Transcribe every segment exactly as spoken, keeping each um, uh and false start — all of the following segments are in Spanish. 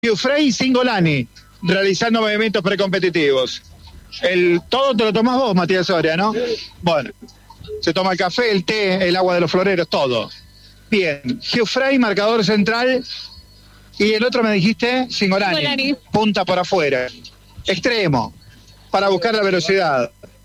Giuffrey y Cingolani, realizando movimientos precompetitivos. El, todo te lo tomás vos, Matías Soria, ¿no? Bueno, se toma el café, el té, el agua de los floreros, todo. Bien, Giuffrey, marcador central, y el otro me dijiste, Cingolani, Cingolani. Punta por afuera. Extremo, para buscar la velocidad.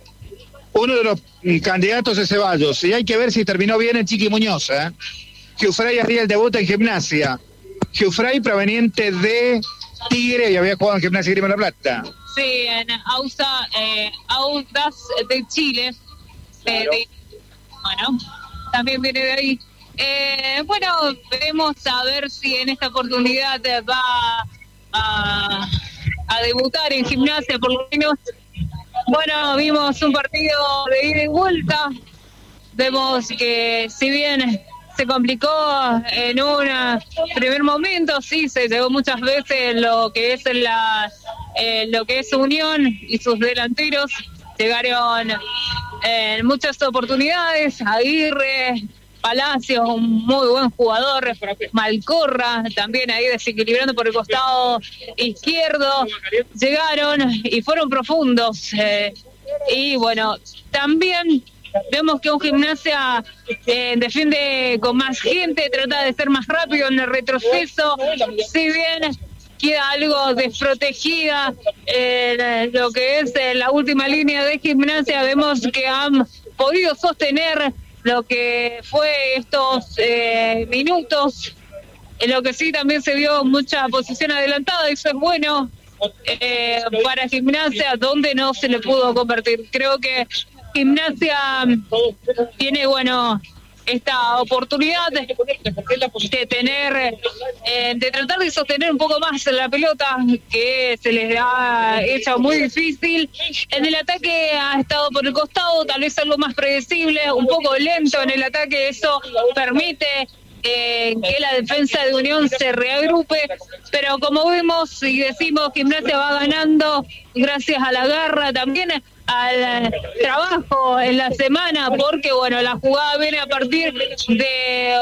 Uno de los candidatos es Ceballos, y hay que ver si terminó bien el Chiqui Muñoz, ¿eh? Giuffrey haría el debut en Gimnasia. Giuffrey, proveniente de Tigre, y había jugado en Gimnasia Grima La Plata. Sí, en Ausa, eh, Audas de Chile. Eh, de, bueno, también viene de ahí. Eh, bueno, veremos a ver si en esta oportunidad va a, a debutar en Gimnasia, por lo menos. Bueno, vimos un partido de ida y vuelta. Vemos que si bien se complicó en un primer momento, sí, se llegó muchas veces lo que es la eh, lo que es Unión y sus delanteros. Llegaron en eh, muchas oportunidades. Aguirre, Palacios, un muy buen jugador, Malcorra, también ahí desequilibrando por el costado izquierdo. Llegaron y fueron profundos. Eh, y bueno, también vemos que un Gimnasia eh, defiende con más gente, trata de ser más rápido en el retroceso, si bien queda algo desprotegida en lo que es la última línea de Gimnasia. Vemos que han podido sostener lo que fue estos eh, minutos, en lo que sí también se vio mucha posición adelantada, eso es bueno eh, para Gimnasia, donde no se le pudo convertir. Creo que Gimnasia tiene, bueno, esta oportunidad de, de tener, eh, de tratar de sostener un poco más la pelota, que se les ha hecho muy difícil. En el ataque ha estado por el costado, tal vez algo más predecible, un poco lento en el ataque, eso permite Eh, que la defensa de Unión se reagrupe, pero como vemos y decimos, Gimnasia va ganando gracias a la garra, también al trabajo en la semana, porque bueno, la jugada viene a partir de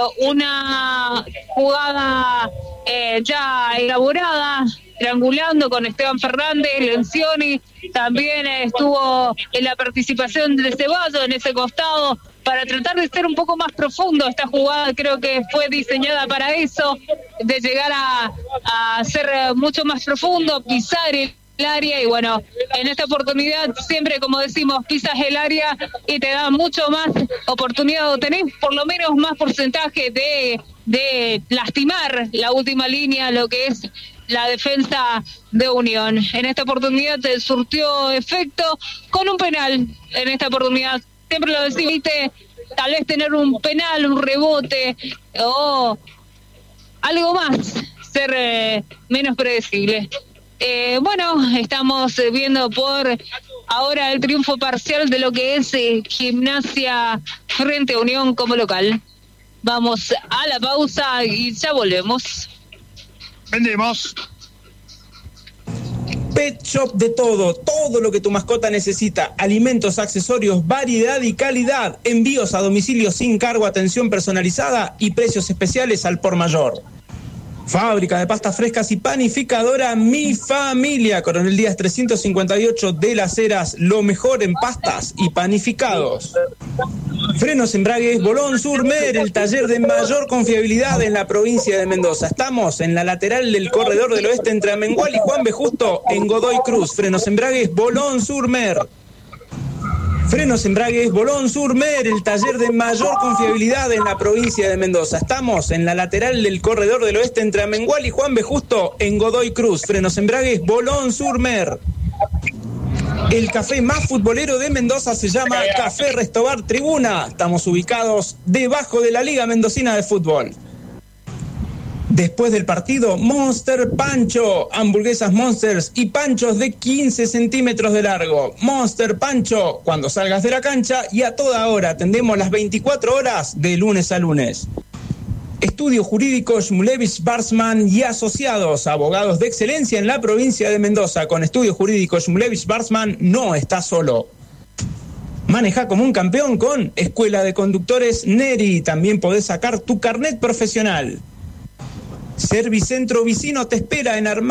una jugada eh, ya elaborada, triangulando con Esteban Fernández, Lencioni, también estuvo en la participación de Ceballos en ese costado, para tratar de ser un poco más profundo. Esta jugada creo que fue diseñada para eso, de llegar a, a ser mucho más profundo, pisar el área, y bueno, en esta oportunidad siempre, como decimos, pisas el área y te da mucho más oportunidad, o tenés por lo menos más porcentaje de, de lastimar la última línea, lo que es la defensa de Unión. En esta oportunidad te surtió efecto con un penal. En esta oportunidad siempre lo decidiste, tal vez tener un penal, un rebote o algo más, ser eh, menos predecible. Eh, bueno, estamos viendo por ahora el triunfo parcial de lo que es eh, Gimnasia frente a Unión como local. Vamos a la pausa y ya volvemos. Vendemos. Pet Shop de todo, todo lo que tu mascota necesita, alimentos, accesorios, variedad y calidad, envíos a domicilio sin cargo, atención personalizada y precios especiales al por mayor. Fábrica de pastas frescas y panificadora Mi Familia, Coronel Díaz trescientos cincuenta y ocho de Las Heras, lo mejor en pastas y panificados. Frenos, embragues, Bolón Surmer, el taller de mayor confiabilidad en la provincia de Mendoza. Estamos en la lateral del corredor del oeste entre Amengual y Juan B. Justo, en Godoy Cruz. Frenos, embragues, Bolón Surmer. Frenos, embragues, Bolón Surmer, el taller de mayor confiabilidad en la provincia de Mendoza. Estamos en la lateral del corredor del oeste entre Amengual y Juan B. Justo, en Godoy Cruz. Frenos, embragues, Bolón Surmer. El café más futbolero de Mendoza se llama Café Restobar Tribuna. Estamos ubicados debajo de la Liga Mendocina de Fútbol. Después del partido, Monster Pancho, hamburguesas Monsters y panchos de quince centímetros de largo. Monster Pancho, cuando salgas de la cancha y a toda hora. Atendemos las veinticuatro horas de lunes a lunes. Estudio Jurídico Shmulevich Barsman y Asociados, abogados de excelencia en la provincia de Mendoza. Con Estudio Jurídico Shmulevich Barsman no estás solo. Maneja como un campeón con Escuela de Conductores Neri. También podés sacar tu carnet profesional. Servicentro Vicino te espera en Armando